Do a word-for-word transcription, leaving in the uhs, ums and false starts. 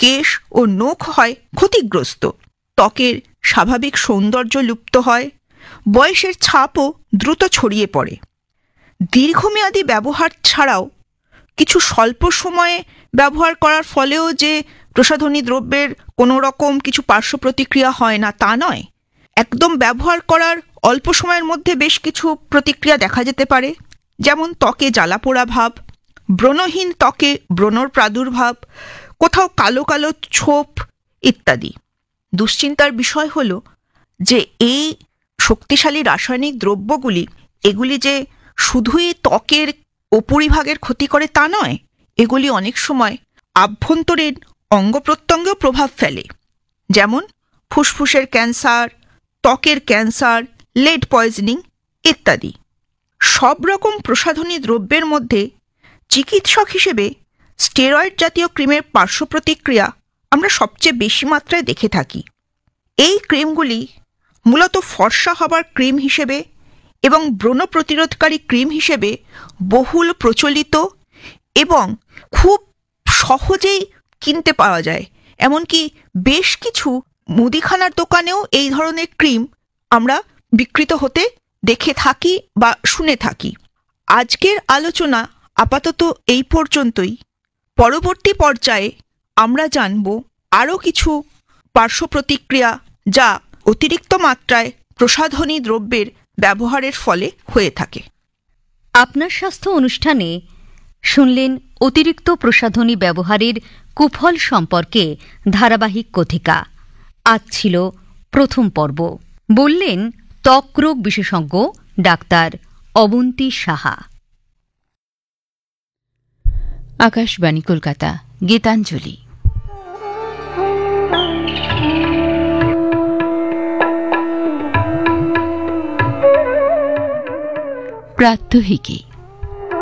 কেশ ও নখ হয় ক্ষতিগ্রস্ত, ত্বকের স্বাভাবিক সৌন্দর্য লুপ্ত হয়, বয়সের ছাপও দ্রুত ছড়িয়ে পড়ে। দীর্ঘমেয়াদী ব্যবহার ছাড়াও কিছু স্বল্প সময়ে ব্যবহার করার ফলেও যে প্রসাধনী দ্রব্যের কোনো রকম কিছু পার্শ্ব প্রতিক্রিয়া হয় না তা নয়। একদম ব্যবহার করার অল্প সময়ের মধ্যে বেশ কিছু প্রতিক্রিয়া দেখা যেতে পারে, যেমন ত্বকে জ্বালাপোড়া ভাব, ব্রণহীন ত্বকে ব্রণর প্রাদুর্ভাব, কোথাও কালো কালো ছোপ ইত্যাদি। দুশ্চিন্তার বিষয় হল যে এই শক্তিশালী রাসায়নিক দ্রব্যগুলি এগুলি যে শুধুই ত্বকের উপরিভাগের ক্ষতি করে তা নয়, এগুলি অনেক সময় আভ্যন্তরীণ অঙ্গ প্রত্যঙ্গেও প্রভাব ফেলে, যেমন ফুসফুসের ক্যান্সার, ত্বকের ক্যান্সার, লেড পয়জনিং ইত্যাদি। সব রকম প্রসাধনী দ্রব্যের মধ্যে চিকিৎসক হিসেবে স্টেরয়েড জাতীয় ক্রিমের পার্শ্ব প্রতিক্রিয়া আমরা সবচেয়ে বেশি মাত্রায় দেখে থাকি। এই ক্রিমগুলি মূলত ফর্সা হবার ক্রিম হিসেবে এবং ব্রণ প্রতিরোধকারী ক্রিম হিসেবে বহুল প্রচলিত এবং খুব সহজেই কিনতে পাওয়া যায়। এমনকি বেশ কিছু মুদিখানার দোকানেও এই ধরনের ক্রিম আমরা বিক্রিত হতে দেখে থাকি বা শুনে থাকি। আজকের আলোচনা আপাতত এই পর্যন্তই। পরবর্তী পর্যায়ে আমরা জানব আরও কিছু পার্শ্ব প্রতিক্রিয়া যা অতিরিক্ত মাত্রায় প্রসাধনী দ্রব্যের ব্যবহারের ফলে হয়ে থাকে। আপনার স্বাস্থ্য অনুষ্ঠানে শুনলেন অতিরিক্ত প্রসাধনী ব্যবহারের কুফল সম্পর্কে ধারাবাহিক কথিকা। আজ ছিল প্রথম পর্ব। বললেন ত্বক রোগ বিশেষজ্ঞ ডাক্তার অবন্তী সাহা। আকাশবাণী কলকাতা, গীতাঞ্জলি। প্রাত্যহিকী।